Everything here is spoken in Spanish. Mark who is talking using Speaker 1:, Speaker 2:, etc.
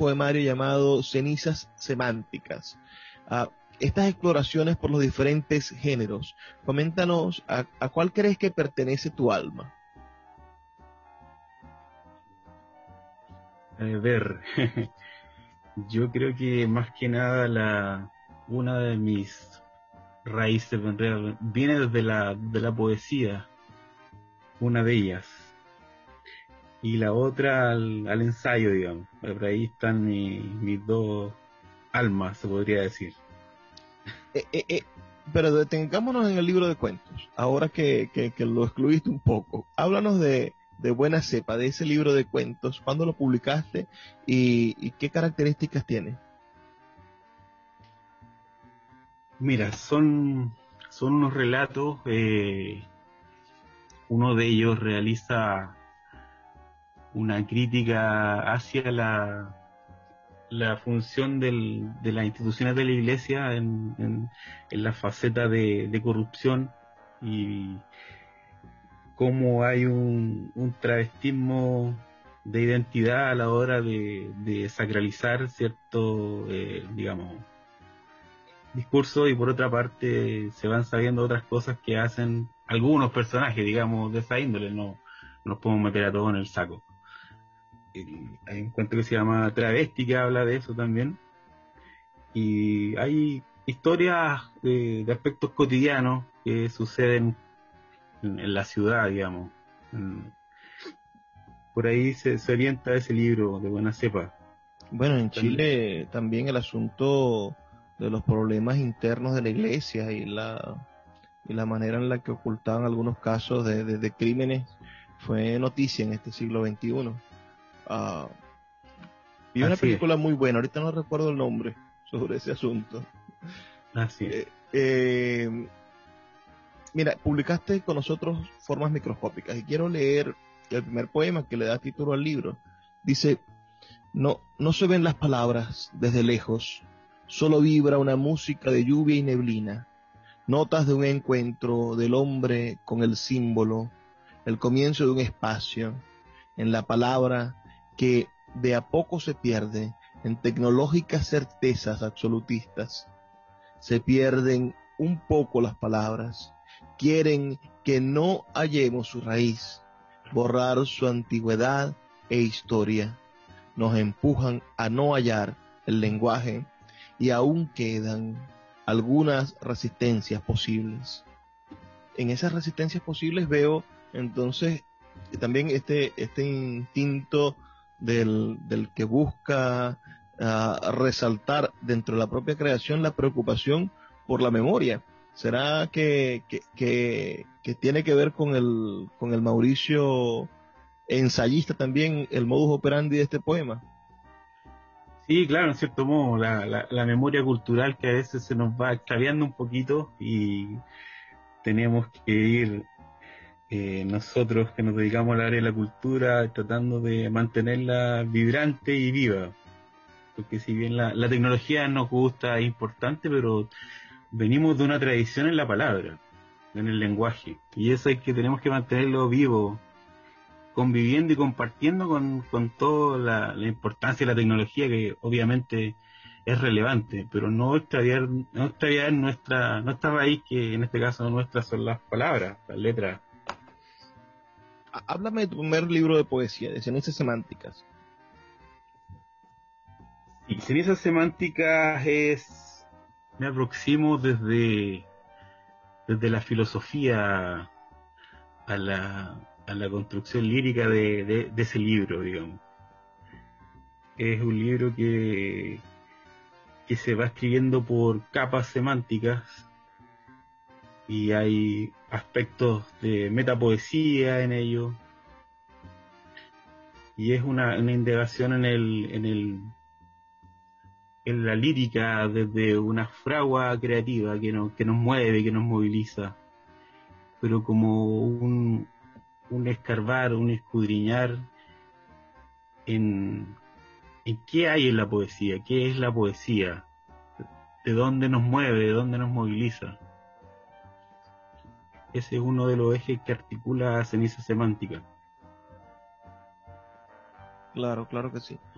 Speaker 1: poemario llamado Cenizas Semánticas. Ah, estas exploraciones por los diferentes géneros, coméntanos a cuál crees que pertenece tu alma.
Speaker 2: A ver, yo creo que más que nada una de mis raíces en realidad viene desde de la poesía, una de ellas, y la otra al ensayo, digamos. Por ahí están mis dos almas, se podría decir.
Speaker 1: Eh, eh, eh, pero detengámonos en el libro de cuentos, ahora que lo excluiste un poco. Háblanos de Buena Cepa, de ese libro de cuentos, cuándo lo publicaste y qué características tiene.
Speaker 2: Mira, son unos relatos, uno de ellos realiza una crítica hacia la función de las instituciones de la iglesia en la faceta de corrupción y cómo hay un travestismo de identidad a la hora de sacralizar cierto, digamos, discurso, y por otra parte se van sabiendo otras cosas que hacen algunos personajes, digamos, de esa índole. No nos podemos meter a todos en el saco. Hay un cuento que se llama Travesti que habla de eso también, y hay historias de aspectos cotidianos que suceden en la ciudad, digamos. Por ahí se orienta ese libro de Buena Cepa.
Speaker 1: Bueno, en
Speaker 2: También,
Speaker 1: Chile también el asunto de los problemas internos de la iglesia y la manera en la que ocultaban algunos casos de crímenes fue noticia en este siglo XXI. Ah, vi una
Speaker 2: así es,
Speaker 1: película muy buena, ahorita no recuerdo el nombre sobre ese asunto.
Speaker 2: así es.
Speaker 1: Eh, eh, Mira, publicaste con nosotros Formas Microscópicas y quiero leer el primer poema que le da título al libro. Dice, no se ven las palabras desde lejos, solo vibra una música de lluvia y neblina, notas de un encuentro del hombre con el símbolo, el comienzo de un espacio, en la palabra que de a poco se pierde en tecnológicas certezas absolutistas. Se pierden un poco las palabras, quieren que no hallemos su raíz, borrar su antigüedad e historia, nos empujan a no hallar el lenguaje y aún quedan algunas resistencias posibles. En esas resistencias posibles veo entonces también este instinto del que busca resaltar dentro de la propia creación la preocupación por la memoria. ¿Será que tiene que ver con el Mauricio ensayista también el modus operandi de este poema?
Speaker 2: Sí, claro, en cierto modo, la memoria cultural que a veces se nos va extraviando un poquito, y tenemos que ir, nosotros que nos dedicamos al área de la cultura, tratando de mantenerla vibrante y viva. Porque si bien la tecnología nos gusta, es importante, pero venimos de una tradición en la palabra, en el lenguaje, y eso es que tenemos que mantenerlo vivo, conviviendo y compartiendo con toda la importancia de la tecnología, que obviamente es relevante, pero no extraviar nuestra raíz, que en este caso nuestras son las palabras, las letras.
Speaker 1: Háblame de tu primer libro de poesía, de Cenizas Semánticas.
Speaker 2: Y cenizas semánticas me aproximo desde la filosofía a la construcción lírica de ese libro, digamos. Es un libro que se va escribiendo por capas semánticas, y hay aspectos de metapoesía en ello, y es una indagación en la lírica desde una fragua creativa que nos mueve, que nos moviliza, pero como un escarbar, un escudriñar en, en qué hay en la poesía, qué es la poesía, de dónde nos mueve, de dónde nos moviliza. Ese es uno de los ejes que articula Ceniza Semántica.
Speaker 1: Claro, claro que sí.